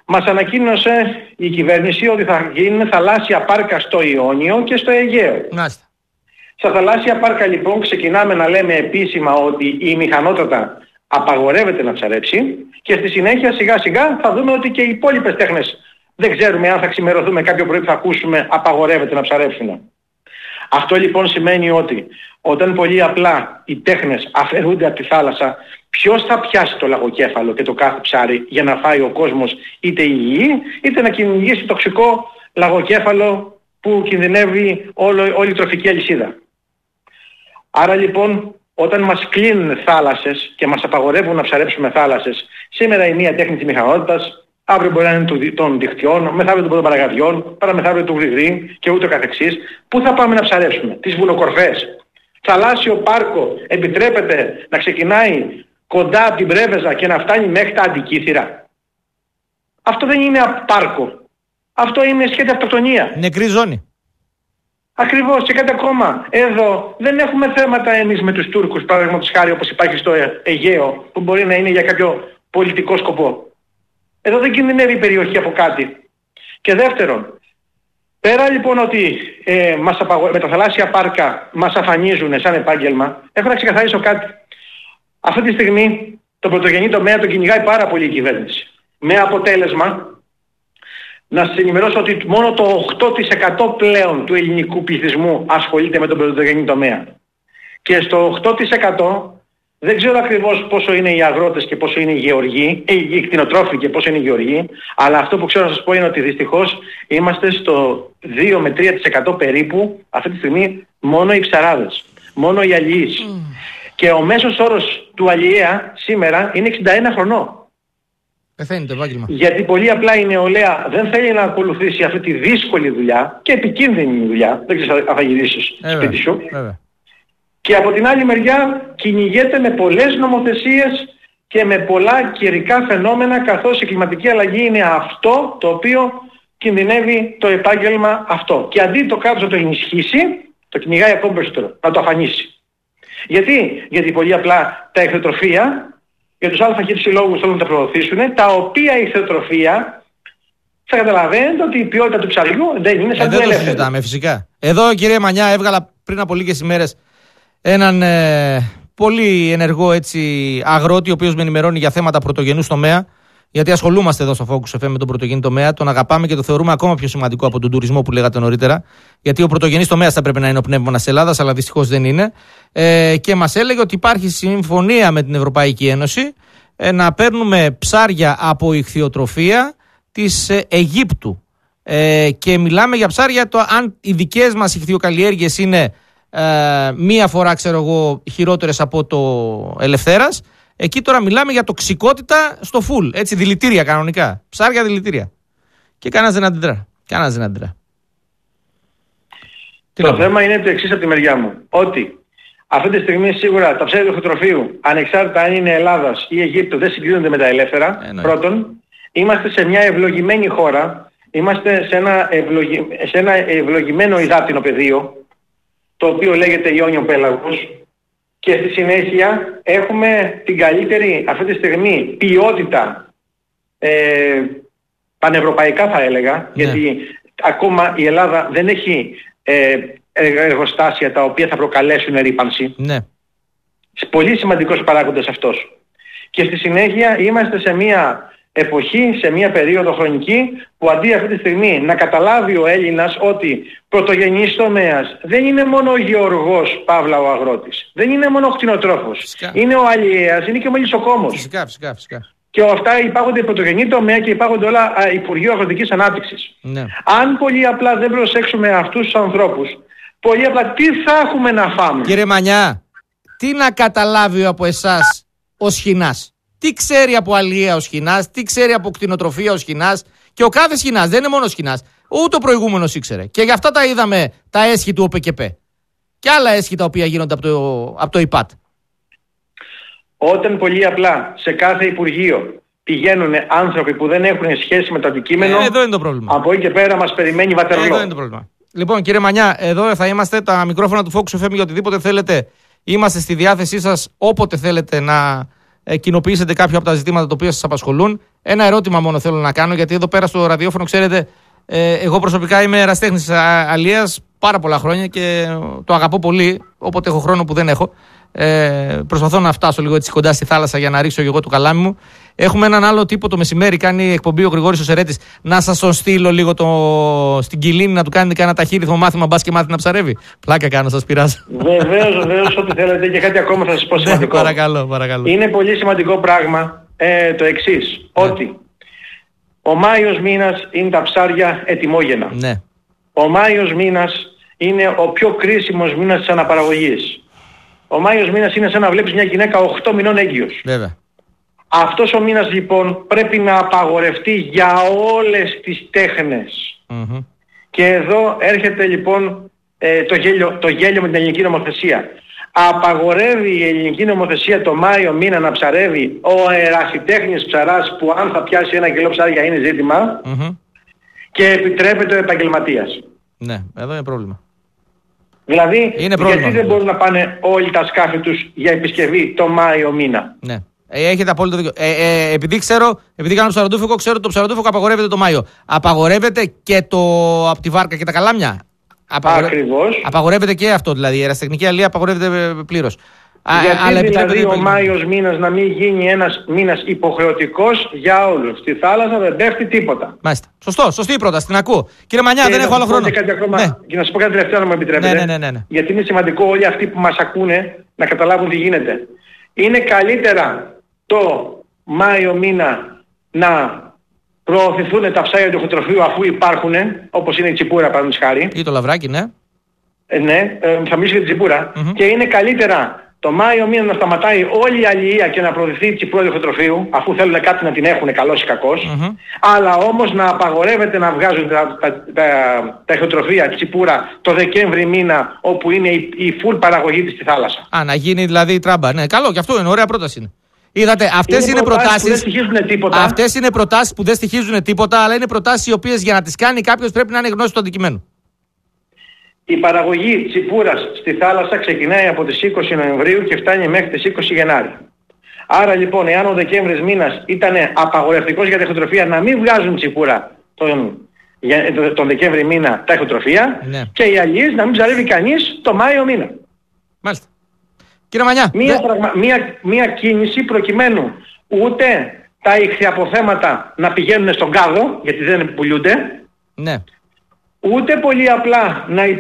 μας ανακοίνωσε η κυβέρνηση ότι θα γίνουν θαλάσσια πάρκα στο Ιόνιο και στο Αιγαίο. Μάλιστα. Στα θαλάσσια πάρκα λοιπόν ξεκινάμε να λέμε επίσημα ότι η μηχανότατα απαγορεύεται να ψαρέψει και στη συνέχεια σιγά σιγά θα δούμε ότι και οι υπόλοιπες τέχνες, δεν ξέρουμε αν θα ξημερωθούμε κάποιο πρωί που θα ακούσουμε, απαγορεύεται να ψαρέψουν. Αυτό λοιπόν σημαίνει ότι όταν πολύ απλά οι τέχνες αφαιρούνται από τη θάλασσα, ποιος θα πιάσει το λαγοκέφαλο και το κάθε ψάρι για να φάει ο κόσμος είτε υγιή είτε να κυνηγήσει τοξικό λαγοκέφαλο που κινδυνεύει όλη η τροφική αλυσίδα. Άρα λοιπόν όταν μας κλείνουν θάλασσες και μας απαγορεύουν να ψαρέψουμε θάλασσες, σήμερα η μία τέχνη της μηχανότητας, αύριο μπορεί να είναι των δικτυών, μεθαύριο των παραγαδιών, παραμεθαύριο του γρηγρή και ούτω καθεξής. Πού θα πάμε να ψαρέψουμε? Τις βουνοκορφές. Θαλάσσιο πάρκο επιτρέπεται να ξεκινάει κοντά από την Πρέβεζα και να φτάνει μέχρι τα Αντικήθυρα? Αυτό δεν είναι πάρκο. Αυτό είναι σχέδια αυτοκτονία. Νεκρή ζώνη. Ακριβώς, και κάτι ακόμα. Εδώ δεν έχουμε θέματα εμείς με τους Τούρκους, παραδείγματος χάρη, όπως υπάρχει στο Αιγαίο, που μπορεί να είναι για κάποιο πολιτικό σκοπό. Εδώ δεν κινδυνεύει η περιοχή από κάτι. Και δεύτερον, πέρα λοιπόν ότι με τα θαλάσσια πάρκα μας αφανίζουν σαν επάγγελμα, έχω να ξεκαθαρίσω κάτι. Αυτή τη στιγμή το πρωτογενή τομέα τον κυνηγάει πάρα πολύ η κυβέρνηση. Με αποτέλεσμα, να σας ενημερώσω ότι μόνο το 8% πλέον του ελληνικού πληθυσμού ασχολείται με τον πρωτογενή τομέα. Και στο 8% δεν ξέρω ακριβώς πόσο είναι οι αγρότες και πόσο είναι οι γεωργοί, οι κτηνοτρόφοι και πόσο είναι οι γεωργοί, αλλά αυτό που ξέρω να σας πω είναι ότι δυστυχώς είμαστε στο 2 με 3% περίπου αυτή τη στιγμή μόνο οι ψαράδες, μόνο οι αλλιείς. Και ο μέσος όρος του αλλιέα σήμερα είναι 61 χρονών. Πεθαίνει το επάγγελμα. Γιατί πολύ απλά η νεολαία δεν θέλει να ακολουθήσει αυτή τη δύσκολη δουλειά και επικίνδυνη δουλειά, δεν ξέρεις αν θα γυρίσεις σπίτι σου. Και από την άλλη μεριά κυνηγέται με πολλές νομοθεσίες και με πολλά καιρικά φαινόμενα, καθώς η κλιματική αλλαγή είναι αυτό το οποίο κινδυνεύει το επάγγελμα αυτό. Και αντί το κράτος να το ενισχύσει, το κυνηγάει ακόμη περισσότερο, να το αφανίσει. Γιατί πολύ απλά τα εχθροτροφία, για τους α και τους συλλόγους θέλουν να τα προωθήσουν, τα οποία η εχθροτροφία θα καταλαβαίνετε ότι η ποιότητα του ψαριού δεν είναι σαν την ελεύθερη. Δεν το συζητάμε φυσικά. Εδώ κύριε Μανιά έβγαλα πριν από λίγες ημέρες έναν πολύ ενεργό αγρότη, ο οποίος με ενημερώνει για θέματα πρωτογενούς τομέα, γιατί ασχολούμαστε εδώ στο Focus FM με τον πρωτογενή τομέα, τον αγαπάμε και το θεωρούμε ακόμα πιο σημαντικό από τον τουρισμό που λέγατε νωρίτερα, γιατί ο πρωτογενής τομέας θα πρέπει να είναι ο πνεύμονας της Ελλάδας, αλλά δυστυχώς δεν είναι. Και μας έλεγε ότι υπάρχει συμφωνία με την Ευρωπαϊκή Ένωση να παίρνουμε ψάρια από ιχθυοτροφία της Αιγύπτου. Και μιλάμε για ψάρια, αν οι δικές μας ιχθυοκαλλιέργειες είναι μία φορά, ξέρω εγώ, χειρότερες από το Ελευθέρας, εκεί τώρα μιλάμε για τοξικότητα στο φουλ. Έτσι, δηλητήρια κανονικά. Ψάρια δηλητήρια. Και κανένας δεν αντιδρά. Το θέμα είναι το εξής από τη μεριά μου. Ότι αυτή τη στιγμή σίγουρα τα ψάρια του εχθροτροφείου, ανεξάρτητα αν είναι Ελλάδας ή Αιγύπτου, δεν συγκρίνονται με τα ελεύθερα. Πρώτον, είμαστε σε μια ευλογημένη χώρα. Είμαστε σε ένα ευλογημένο υδάτινο πεδίο, το οποίο λέγεται Ιόνιο Πέλαγος, και στη συνέχεια έχουμε την καλύτερη αυτή τη στιγμή ποιότητα πανευρωπαϊκά θα έλεγα, γιατί ακόμα η Ελλάδα δεν έχει εργοστάσια τα οποία θα προκαλέσουν ρύπανση. Πολύ σημαντικός παράγοντας αυτός. Και στη συνέχεια είμαστε σε μια εποχή, σε μια περίοδο χρονική που αντί αυτή τη στιγμή να καταλάβει ο Έλληνας ότι πρωτογενής τομέας δεν είναι μόνο ο γεωργός, παύλα ο αγρότης, δεν είναι μόνο ο κτηνοτρόφος, είναι ο αλλιέας, είναι και ο μελισσοκόμος. Φυσικά. Και αυτά υπάρχονται πρωτογενή τομέα και υπάρχονται όλα Υπουργείο Αγροτικής Ανάπτυξης. Αν πολύ απλά δεν προσέξουμε αυτούς τους ανθρώπους, πολύ απλά τι θα έχουμε να φάμε? Κύριε Μανιά, τι να καταλάβει από εσάς ο Σχοινάς? Τι ξέρει από αλλιέα ο Σχοινάς, τι ξέρει από κτηνοτροφία ο Σχοινάς? Και ο κάθε Σχοινάς, δεν είναι μόνο ο Σχοινάς, ούτε ο προηγούμενος ήξερε. Και γι' αυτά τα είδαμε τα έσχη του ΟΠΕΚΕΠΕ. Και άλλα έσχη τα οποία γίνονται από το ΙΠΑΤ. Όταν πολύ απλά σε κάθε Υπουργείο πηγαίνουν άνθρωποι που δεν έχουν σχέση με το αντικείμενο, εδώ είναι το πρόβλημα. Από εκεί και πέρα μας περιμένει Βατερλό. Εδώ είναι το πρόβλημα. Λοιπόν, κύριε Μανιά, εδώ θα είμαστε. Τα μικρόφωνα του Focus FM για οτιδήποτε θέλετε. Είμαστε στη διάθεσή σας όποτε θέλετε να κοινοποιήσετε κάποιο από τα ζητήματα τα οποία σας απασχολούν. Ένα ερώτημα μόνο θέλω να κάνω, γιατί εδώ πέρα στο ραδιόφωνο, ξέρετε, εγώ προσωπικά είμαι ερασιτέχνης αλίας πάρα πολλά χρόνια και το αγαπώ πολύ. Όποτε έχω χρόνο που δεν έχω, προσπαθώ να φτάσω λίγο έτσι κοντά στη θάλασσα για να ρίξω και εγώ το καλάμι μου. Έχουμε έναν άλλο τύπο το μεσημέρι, κάνει εκπομπή ο Γρηγόρης ο Σερέτης. Να σας τον στείλω λίγο στην Κιλίνη να του κάνετε κανένα ταχύριθμο μάθημα, μπας και μάθει να ψαρεύει. Πλάκα κάνω, σας πειράζω. Βεβαίως, ό,τι θέλετε, και κάτι ακόμα θα σας πω σημαντικό. Παρακαλώ. Είναι πολύ σημαντικό πράγμα το εξής, ότι ο Μάιος μήνας είναι τα ψάρια ετοιμόγενα. Ναι. Ο Μάιος μήνας είναι ο πιο κρίσιμος μήνας της αναπαραγωγής. Ο Μάιος μήνας είναι σαν να βλέπεις μια γυναίκα 8 μηνών έγκυος. Βέβαια. Αυτός ο μήνας λοιπόν πρέπει να απαγορευτεί για όλες τις τέχνες. Mm-hmm. Και εδώ έρχεται λοιπόν το γέλιο με την ελληνική νομοθεσία. Απαγορεύει η ελληνική νομοθεσία το Μάιο μήνα να ψαρεύει ο ερασιτέχνης ψαράς, που αν θα πιάσει ένα κιλό ψάρια είναι ζήτημα, και επιτρέπεται ο επαγγελματίας. Ναι, εδώ είναι πρόβλημα. Δηλαδή, πρόβλημα, γιατί δεν μπορούν να πάνε όλοι τα σκάφη τους για επισκευή το Μάιο μήνα? Ναι. Έχετε απόλυτο δίκιο. Επειδή κάνω ψαροντούφικο, ξέρω ότι το ψαροντούφικο απαγορεύεται το Μάιο. Απαγορεύεται και από τη βάρκα και τα καλάμια. Ακριβώς. Απαγορεύεται και αυτό, δηλαδή η ερασιτεχνική αλία απαγορεύεται πλήρως. Γιατί δηλαδή ο Μάιος μήνας να μην γίνει ένας μήνας υποχρεωτικός για όλους? Στη θάλασσα δεν πέφτει τίποτα. Μάλιστα. Σωστή η πρόταση, την ακούω. Κύριε Μανιά, δεν έχω άλλο χρόνο. Και να σας πω κάτι τελευταίο, αν μου επιτρέπετε. Ναι. Γιατί είναι σημαντικό όλοι αυτοί που μας ακούνε να καταλάβουν τι γίνεται. Είναι καλύτερα το Μάιο μήνα να προωθηθούν τα ψάρια του ηχοτροφείου αφού υπάρχουν, όπως είναι η τσιπούρα παραδείγματος χάρη. Ή το λαβράκι, ναι. Θα μιλήσω για την τσιπούρα. Και είναι καλύτερα το Μάιο μήνα να σταματάει όλη η αλληλεία και να προωθηθεί η τσιπούρα του ηχοτροφείου, αφού θέλουν κάτι να την έχουν καλός ή κακός. Αλλά όμως να απαγορεύεται να βγάζουν τα ηχοτροφεία τσιπούρα το Δεκέμβρη μήνα, όπου είναι η full παραγωγή της στη θάλασσα. Να γίνει δηλαδή η τράμπα. Ναι, καλό, και αυτό είναι ωραία πρόταση. Είναι. Είδατε, αυτές είναι προτάσεις που δεν στοιχίζουν τίποτα, αλλά είναι προτάσεις οι οποίες για να τις κάνει κάποιος πρέπει να είναι γνώση του αντικειμένου. Η παραγωγή τσιπούρας στη θάλασσα ξεκινάει από τις 20 Νοεμβρίου και φτάνει μέχρι τις 20 Γενάρη. Άρα λοιπόν, εάν ο Δεκέμβρης μήνας ήταν απαγορευτικός για τα ηχοτροφεία να μην βγάζουν τσιπούρα τον Δεκέμβρη μήνα τα ηχοτροφεία, ναι, και οι αλλιείς να μην ψαρεύει κανείς το Μάιο μήνα. Μάλιστα. Κύριε Μανιά. Μία κίνηση προκειμένου ούτε τα ηχθιαποθέματα να πηγαίνουν στον κάδο, γιατί δεν πουλούνται. Ναι. Ούτε πολύ απλά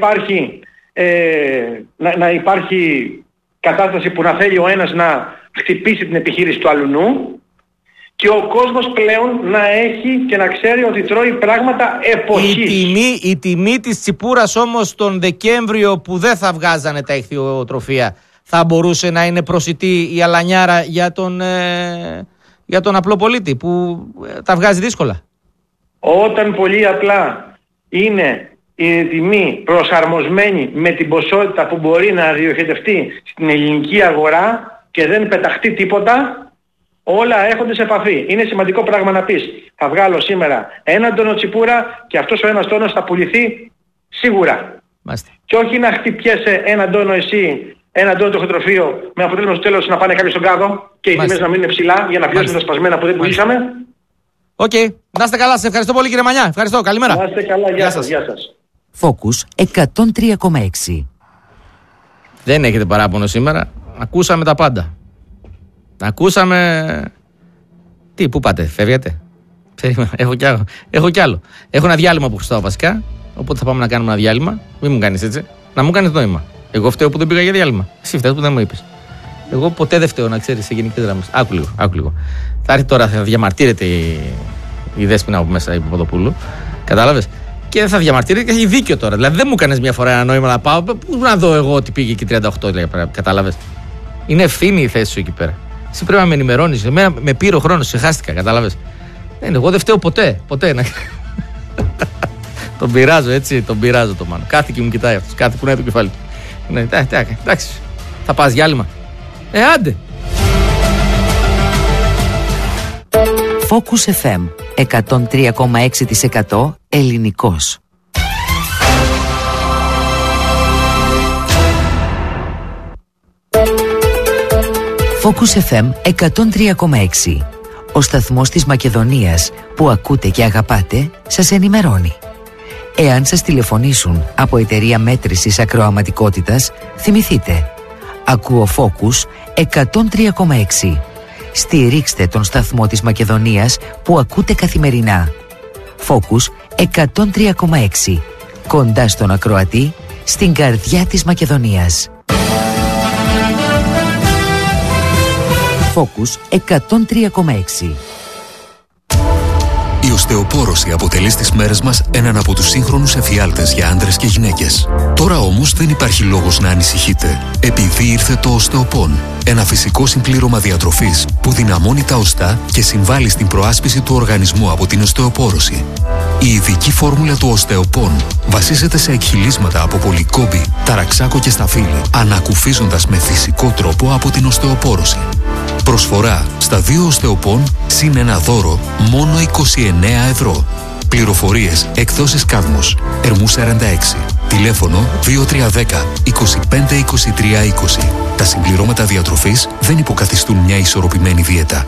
να υπάρχει κατάσταση που να θέλει ο ένας να χτυπήσει την επιχείρηση του αλουνού, και ο κόσμος πλέον να έχει και να ξέρει ότι τρώει πράγματα εποχής. Η τιμή της τσιπούρας όμως τον Δεκέμβριο, που δεν θα βγάζανε τα ηχθειοτροφία, θα μπορούσε να είναι προσιτή η αλανιάρα για τον απλό πολίτη που τα βγάζει δύσκολα? Όταν πολύ απλά είναι η τιμή προσαρμοσμένη με την ποσότητα που μπορεί να διοχετευτεί στην ελληνική αγορά και δεν πεταχτεί τίποτα, όλα έρχονται σε επαφή. Είναι σημαντικό πράγμα να πεις: θα βγάλω σήμερα 1 τόνο τσιπούρα και αυτός ο 1 τόνος θα πουληθεί σίγουρα. Μάλιστα. Και όχι να χτυπιέσαι 1 τόνο εσύ, 1 τόνο το ηχοτροφείο, με αποτέλεσμα στο τέλος να πάνε κάποιοι στον κάδο και οι τιμές να μείνουν ψηλά για να πληρώσουν τα σπασμένα που δεν πουλήσαμε. Οκ. Να είστε καλά. Σε ευχαριστώ πολύ, κύριε Μανιά. Ευχαριστώ. Καλημέρα. Να είστε καλά. Γεια σας. Focus 103,6. Δεν έχετε παράπονο σήμερα. Ακούσαμε τα πάντα. Ακούσαμε. Τι, πού πάτε, φεύγετε? Έχω κι άλλο. Έχω ένα διάλειμμα που χρωστάω βασικά. Οπότε θα πάμε να κάνουμε ένα διάλειμμα. Μην μου κάνεις έτσι. Να μου κάνεις νόημα. Εγώ φταίω που δεν πήγα για διάλειμμα. Εσύ φταίς που δεν μου είπες. Εγώ ποτέ δεν φταίω, να ξέρεις, σε γενικές γραμμές. Άκου λίγο. Θα έρθει τώρα, θα διαμαρτύρεται η Δέσποινα από μέσα, η Παπαδοπούλου. Κατάλαβες? Και θα διαμαρτύρεται και έχει δίκιο τώρα. Δηλαδή δεν μου κάνεις μια φορά ένα νόημα να πάω. Πού να δω εγώ ότι πήγε εκεί 38, λέει, κατάλαβες? Είναι ευθύνη η θέση σου εκεί πέρα. Εσύ πρέπει να με ενημερώνεις. Εμένα με πήρε ο χρόνος, σε χάστηκα, κατάλαβες? Εγώ δεν φταίω ποτέ. Τον πειράζω, έτσι, τον Μάνο. Κάθε και μου κοιτάει αυτός, κάθε που είναι το κεφάλι του. Ναι, εντάξει. Θα πας διάλειμμα? Άντε. Focus FM 103,6% ελληνικός. Focus FM 103,6. Ο σταθμός της Μακεδονίας που ακούτε και αγαπάτε σας ενημερώνει. Εάν σας τηλεφωνήσουν από εταιρεία μέτρησης ακροαματικότητας, θυμηθείτε. Ακούω Focus 103,6. Στηρίξτε τον σταθμό της Μακεδονίας που ακούτε καθημερινά. Focus 103,6. Κοντά στον ακροατή, στην καρδιά της Μακεδονίας. Focus 103,6. Η οστεοπόρωση αποτελεί στις μέρες μας έναν από τους σύγχρονους εφιάλτες για άντρες και γυναίκες. Τώρα όμως δεν υπάρχει λόγος να ανησυχείτε, επειδή ήρθε το οστεοπόν. Ένα φυσικό συμπλήρωμα διατροφής που δυναμώνει τα οστά και συμβάλλει στην προάσπιση του οργανισμού από την οστεοπόρωση. Η ειδική φόρμουλα του οστεοπόν βασίζεται σε εκχυλίσματα από πολυκόμπη, ταραξάκο και σταφύλι, ανακουφίζοντας με φυσικό τρόπο από την οστεοπόρωση. Προσφορά στα 2 οστεοπόν συν ένα δώρο μόνο 29 ευρώ. Πληροφορίες εκδόσεις Κάδμος, Ερμού 46. Τηλέφωνο 2310 25 23 20. Τα συμπληρώματα διατροφής δεν υποκαθιστούν μια ισορροπημένη δίαιτα.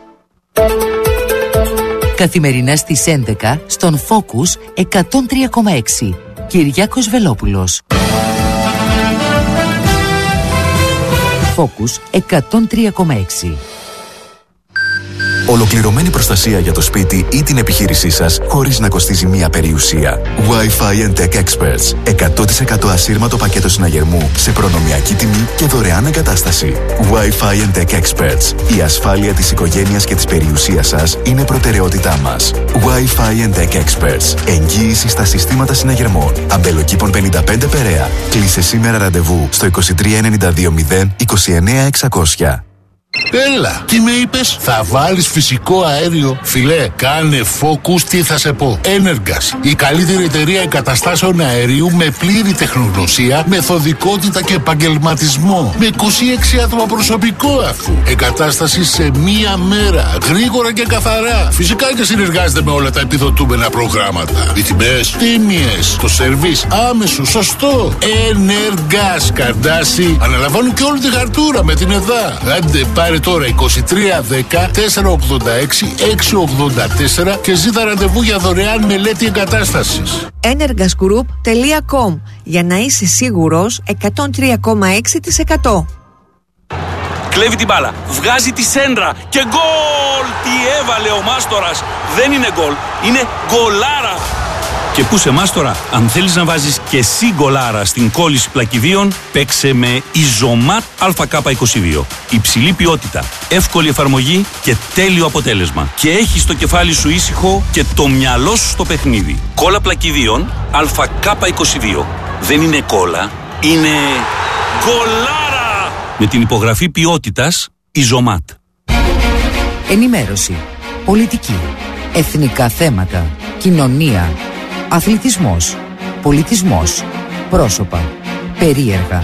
Καθημερινά στις 11 στον Focus 103,6. Κυριάκος Βελόπουλος. Focus 103,6. Ολοκληρωμένη προστασία για το σπίτι ή την επιχείρησή σας χωρίς να κοστίζει μία περιουσία. Wi-Fi and Tech Experts. 100% ασύρματο πακέτο συναγερμού σε προνομιακή τιμή και δωρεάν εγκατάσταση. Wi-Fi and Tech Experts. Η ασφάλεια της οικογένειας και της περιουσίας σας είναι προτεραιότητά μας. Wi-Fi and Tech Experts. Εγγύηση στα συστήματα συναγερμών. Αμπελοκήπων 55 Περαία. Κλείσε σήμερα ραντεβού στο 2392 029 600. Έλα, τι με είπες? Θα βάλεις φυσικό αέριο? Φιλέ, κάνε Focus, τι θα σε πω. Energas, η καλύτερη εταιρεία εγκαταστάσεων αερίου με πλήρη τεχνογνωσία, μεθοδικότητα και επαγγελματισμό. Με 26 άτομα προσωπικό αφού. Εγκατάσταση σε μία μέρα, γρήγορα και καθαρά. Φυσικά και συνεργάζεται με όλα τα επιδοτούμενα προγράμματα. Οι τιμές τίμιες, το σερβίς άμεσο, σωστό. Energas, Καρντάσι, αναλαμβάνουν και όλη τη χαρτούρα με την ΕΔΑ. Άντε, πάρε τώρα 2310 486 684 και ζήτα ραντεβού για δωρεάν μελέτη εγκατάστασης. energasgroup.com για να είσαι σίγουρος 103,6%. Κλέβει την μπάλα, βγάζει τη σέντρα και γκολ! Τι έβαλε ο Μάστορας! Δεν είναι γκολ, είναι γκολάρα! Και πού σε Μάστορα, αν θέλεις να βάζεις και εσύ γκολάρα στην κόλληση πλακιδίων, παίξε με Ιζωμάτ ΑΚ22. Υψηλή ποιότητα, εύκολη εφαρμογή και τέλειο αποτέλεσμα. Και έχεις το κεφάλι σου ήσυχο και το μυαλό σου στο παιχνίδι. Κόλλα πλακιδίων ΑΚ22. Δεν είναι κόλλα, είναι γκολάρα! Με την υπογραφή ποιότητας Ιζωμάτ. Ενημέρωση, πολιτική, εθνικά θέματα, κοινωνία, αθλητισμός, πολιτισμός, πρόσωπα, περίεργα.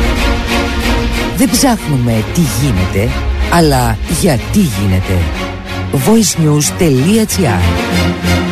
Δεν ψάχνουμε τι γίνεται, αλλά γιατί γίνεται. voicenews.gr